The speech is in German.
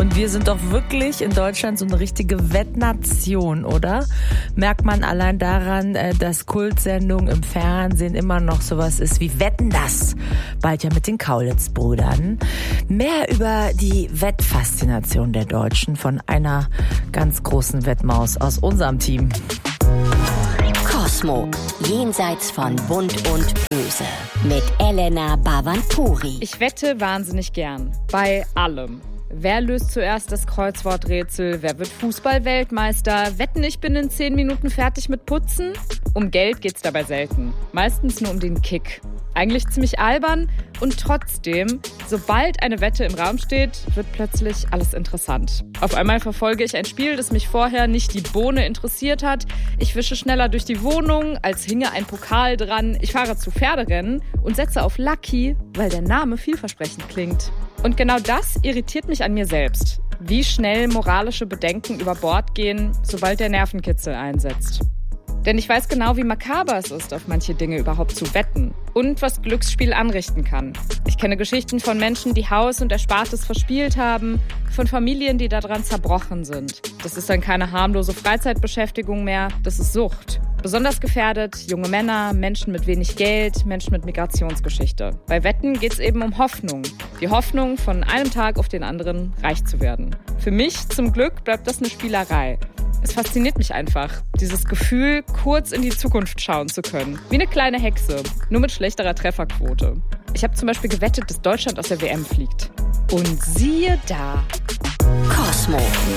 Und wir sind doch wirklich in Deutschland so eine richtige Wettnation, oder? Merkt man allein daran, dass Kultsendungen im Fernsehen immer noch sowas ist wie Wetten, das? Bald ja mit den Kaulitz-Brüdern. Mehr über die Wettfaszination der Deutschen von einer ganz großen Wettmaus aus unserem Team. Kosmo, jenseits von Bunt und Böse, mit Elena Bhavanpuri. Ich wette wahnsinnig gern. Bei allem. Wer löst zuerst das Kreuzworträtsel? Wer wird Fußball-Weltmeister? Wetten, ich bin in 10 Minuten fertig mit Putzen? Um Geld geht's dabei selten. Meistens nur um den Kick. Eigentlich ziemlich albern und trotzdem, sobald eine Wette im Raum steht, wird plötzlich alles interessant. Auf einmal verfolge ich ein Spiel, das mich vorher nicht die Bohne interessiert hat. Ich wische schneller durch die Wohnung, als hinge ein Pokal dran. Ich fahre zu Pferderennen und setze auf Lucky, weil der Name vielversprechend klingt. Und genau das irritiert mich an mir selbst. Wie schnell moralische Bedenken über Bord gehen, sobald der Nervenkitzel einsetzt. Denn ich weiß genau, wie makaber es ist, auf manche Dinge überhaupt zu wetten. Und was Glücksspiel anrichten kann. Ich kenne Geschichten von Menschen, die Haus und Erspartes verspielt haben, von Familien, die daran zerbrochen sind. Das ist dann keine harmlose Freizeitbeschäftigung mehr, das ist Sucht. Besonders gefährdet junge Männer, Menschen mit wenig Geld, Menschen mit Migrationsgeschichte. Bei Wetten geht es eben um Hoffnung. Die Hoffnung, von einem Tag auf den anderen reich zu werden. Für mich zum Glück bleibt das eine Spielerei. Es fasziniert mich einfach, dieses Gefühl, kurz in die Zukunft schauen zu können. Wie eine kleine Hexe, nur mit schlechterer Trefferquote. Ich habe zum Beispiel gewettet, dass Deutschland aus der WM fliegt. Und siehe da. Kosmo.